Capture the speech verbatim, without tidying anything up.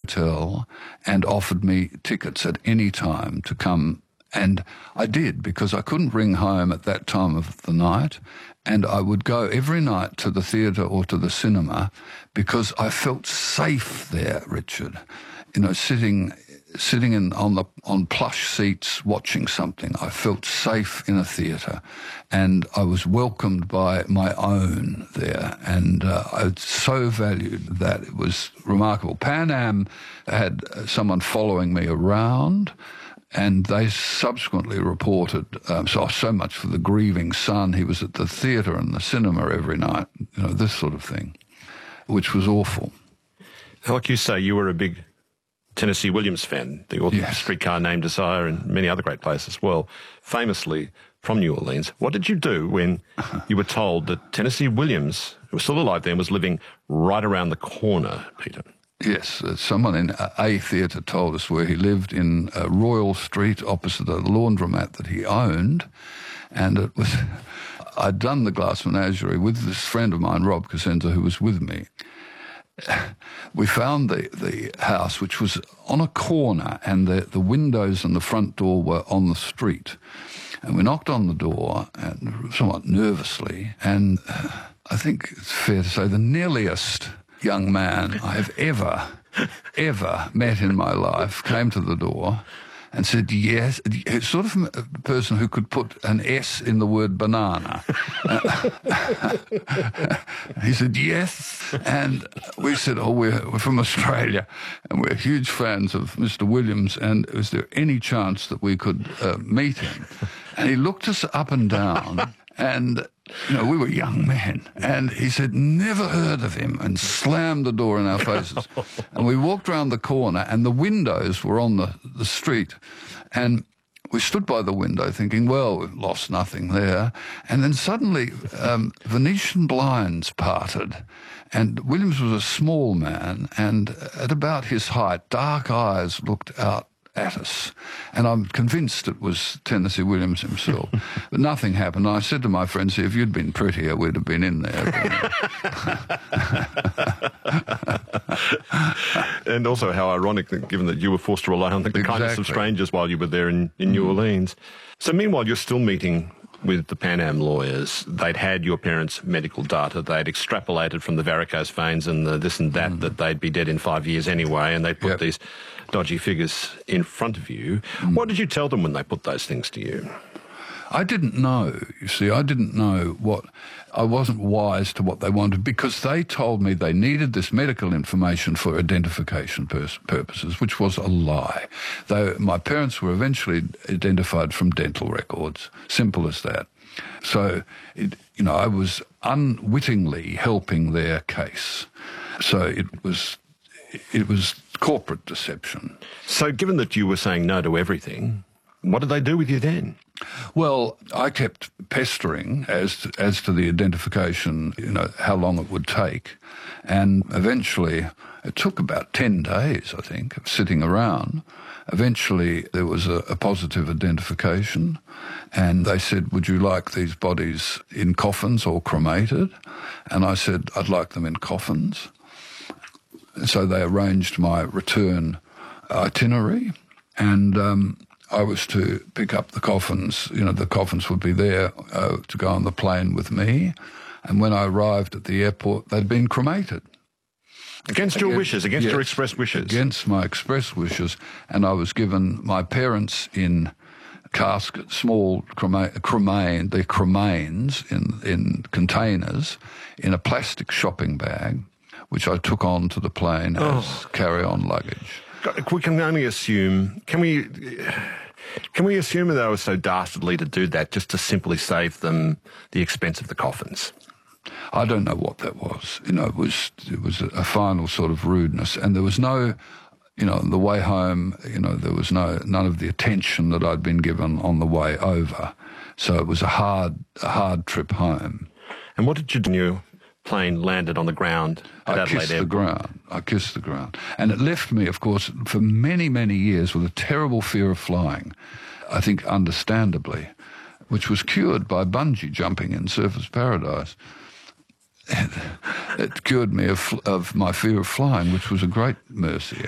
hotel and offered me tickets at any time to come. And I did, because I couldn't ring home at that time of the night. And I would go every night to the theatre or to the cinema because I felt safe there, Richard. You know, sitting sitting in on the on plush seats watching something. I felt safe in a theatre, and I was welcomed by my own there, and uh, I so valued that. It was remarkable. Pan Am had someone following me around, and they subsequently reported, um, so, so much for the grieving son. He was at the theatre and the cinema every night, you know, this sort of thing, which was awful. Like you say, you were a big Tennessee Williams fan, the author Yes. of Streetcar Named Desire and many other great plays as well, famously from New Orleans. What did you do when you were told that Tennessee Williams, who was still alive then, was living right around the corner, Peter? Yes, uh, someone in A Theatre told us where he lived, in uh, Royal Street, opposite a laundromat that he owned, and it was... I'd done the Glass Menagerie with this friend of mine, Rob Cosenza, who was with me. We found the, the house, which was on a corner, and the, the windows and the front door were on the street. And we knocked on the door, and somewhat nervously, and uh, I think it's fair to say the nearliest young man I have ever, ever met in my life came to the door and said yes. It's sort of a person who could put an S in the word banana. He said yes, and we said, oh, we're, we're from Australia, and we're huge fans of Mister Williams, and is there any chance that we could uh, meet him? And he looked us up and down, and you know, we were young men, and he said, never heard of him, and slammed the door in our faces. And we walked around the corner, and the windows were on the, the street, and we stood by the window thinking, well, we've lost nothing there. And then suddenly um, Venetian blinds parted, and Williams was a small man, and at about his height, dark eyes looked out at us, and I'm convinced it was Tennessee Williams himself. But nothing happened. I said to my friends, if you'd been prettier, we'd have been in there. And also how ironic, that given that you were forced to rely on the Exactly. kindness of strangers while you were there in, in New Orleans. So meanwhile, you're still meeting with the Pan Am lawyers. They'd had your parents' medical data. They'd extrapolated from the varicose veins and the this and that, mm. that they'd be dead in five years anyway, and they'd put Yep. these dodgy figures in front of you. Mm. What did you tell them when they put those things to you? I didn't know, you see. I didn't know what... I wasn't wise to what they wanted, because they told me they needed this medical information for identification pers- purposes, which was a lie. Though my parents were eventually identified from dental records. Simple as that. So, it, you know, I was unwittingly helping their case. So it was... It was corporate deception. So given that you were saying no to everything, what did they do with you then? Well, I kept pestering as to, as to the identification, you know, how long it would take. And eventually, it took about ten days, I think, of sitting around. Eventually, there was a, a positive identification, and they said, would you like these bodies in coffins or cremated? And I said, I'd like them in coffins. So they arranged my return itinerary, and um, I was to pick up the coffins. You know, the coffins would be there uh, to go on the plane with me. And when I arrived at the airport, they'd been cremated. Against Again, your wishes, against yes, your express wishes? Against my express wishes. And I was given my parents in caskets, small crema- cremain, the cremains in, in containers, in a plastic shopping bag, which I took on to the plane as Oh. carry-on luggage. We can only assume, can we can we assume that they were so dastardly to do that just to simply save them the expense of the coffins? I don't know what that was. You know, it was it was a, a final sort of rudeness, and there was no, you know, on the way home, you know, there was no none of the attention that I'd been given on the way over. So it was a hard a hard trip home. And what did you do when your plane landed on the ground at I Adelaide kissed the Airport? ground. I kissed the ground. And it left me, of course, for many, many years with a terrible fear of flying, I think understandably, which was cured by bungee jumping in Surfers Paradise. It, it cured me of, of my fear of flying, which was a great mercy.